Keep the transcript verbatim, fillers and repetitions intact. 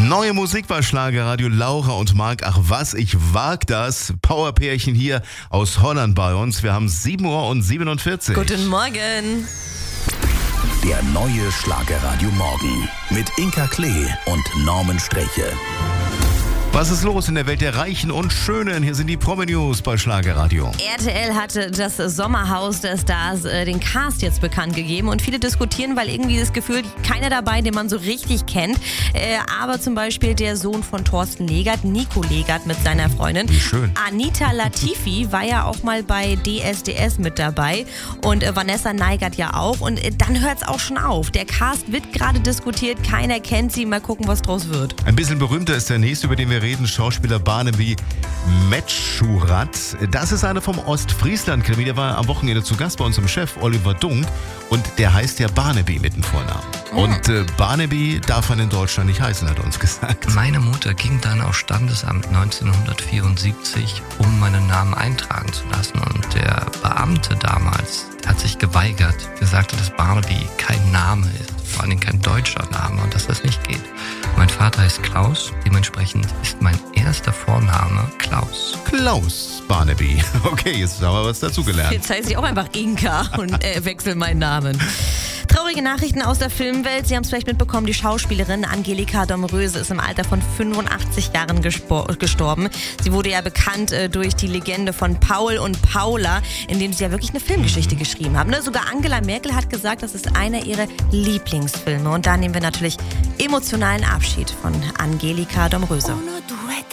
Neue Musik bei Schlagerradio. Laura und Marc, ach was, ich wag das. Powerpärchen hier aus Holland bei uns. Wir haben sieben Uhr siebenundvierzig. Guten Morgen. Der neue Schlagerradio Morgen mit Inka Klee und Norman Streche. Was ist los in der Welt der Reichen und Schönen? Hier sind die Promi-News bei Schlagerradio. R T L hatte das Sommerhaus der Stars, äh, den Cast jetzt bekannt gegeben. Und viele diskutieren, weil irgendwie das Gefühl, keiner dabei, den man so richtig kennt. Äh, aber zum Beispiel der Sohn von Thorsten Legert, Nico Legert mit seiner Freundin. Wie schön. Anita Latifi war ja auch mal bei D S D S mit dabei. Und äh, Vanessa Neigert ja auch. Und äh, dann hört es auch schon auf. Der Cast wird gerade diskutiert, keiner kennt sie. Mal gucken, was draus wird. Ein bisschen berühmter ist der nächste, über den wir reden, Schauspieler Barnaby Metschurat. Das ist einer vom Ostfriesland-Krimi, der war am Wochenende zu Gast bei uns im Chef Oliver Dunk und der heißt ja Barnaby mit dem Vornamen. Und äh, Barnaby darf man in Deutschland nicht heißen, hat er uns gesagt. Meine Mutter ging dann aufs Standesamt neunzehnhundertvierundsiebzig, um meinen Namen eintragen zu lassen. Und der Beamte damals hat sich geweigert, gesagt, dass Barnaby kein Name ist, vor allem kein deutscher Name und dass das nicht geht. Mein Vater heißt Klaus, dementsprechend ist mein erster Vorname Klaus. Klaus Barnaby. Okay, jetzt haben wir was dazugelernt. Jetzt heiße ich auch einfach Inka und äh, wechsle meinen Namen. Traurige Nachrichten aus der Filmwelt. Sie haben es vielleicht mitbekommen, die Schauspielerin Angelika Domröse ist im Alter von fünfundachtzig Jahren gespor- gestorben. Sie wurde ja bekannt äh, durch die Legende von Paul und Paula, in dem sie ja wirklich eine Filmgeschichte geschrieben haben. Ne? Sogar Angela Merkel hat gesagt, das ist einer ihrer Lieblingsfilme. Und da nehmen wir natürlich emotionalen Abschied von Angelika Domröse.